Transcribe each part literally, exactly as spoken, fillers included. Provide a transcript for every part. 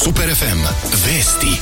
Super ef em vesti.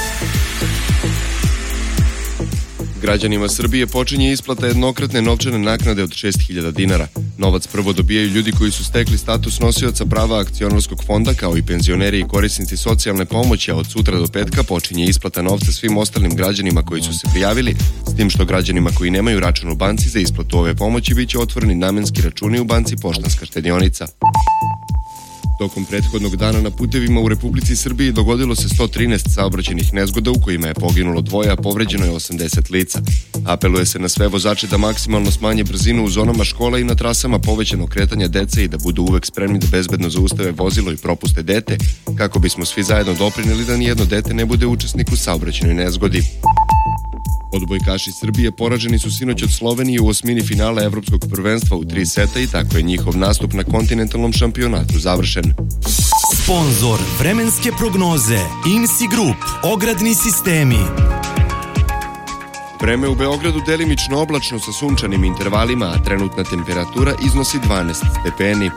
Građanima Srbije počinje isplata jednokratne novčane naknade od šest hiljada dinara. Novac prvo dobijaju ljudi koji su stekli status nosioca prava akcionarskog fonda, kao i penzioneri i korisnici socijalne pomoći, a od sutra do petka počinje isplata novca svim ostalim građanima koji su se prijavili, s tim što građanima koji nemaju račun u banci za isplatu ove pomoći biće otvoreni namenski računi u banci Poštanska štedionica. Tokom prethodnog dana na putevima u Republici Srbiji dogodilo se sto trinaest saobraćajnih nezgoda u kojima je poginulo dvoje, a povređeno je osamdeset lica. Apeluje se na sve vozače da maksimalno smanje brzinu u zonama škola i na trasama povećanog kretanja dece i da budu uvek spremni da bezbedno zaustave vozilo i propuste dete, kako bismo svi zajedno doprineli da nijedno dete ne bude učesnik u saobraćajnoj nezgodi. Odbojkaši Srbije poraženi su sinoć od Slovenije u osmini finala Evropskog prvenstva u tri seta i tako je njihov nastup na kontinentalnom šampionatu završen. Sponzor vremenske prognoze I N S I Group, ogradni sistemi. Vreme u Beogradu delimično oblačno sa sunčanim intervalima, a trenutna temperatura iznosi dvanaest stepeni.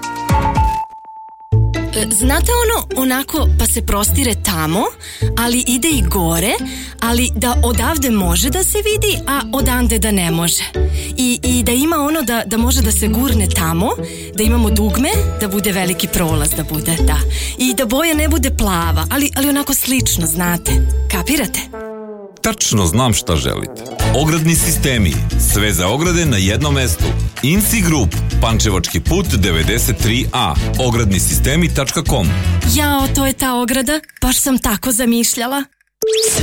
Znate ono, onako pa se prostire tamo, ali ide i gore, ali da odavde može da se vidi, a odande da ne može. I, i da ima ono da, da može da se gurne tamo, da imamo dugme, da bude veliki prolaz, da bude, da. I da boja ne bude plava, ali, ali onako slično, znate. Kapirate? Tačno znam šta želite. Ogradni sistemi. Sve za ograde na jednom mestu. I N S I Group. Pančevački put devedeset tri A. ogradni sistemi tačka com. Jao, to je ta ograda. Baš sam tako zamišljala.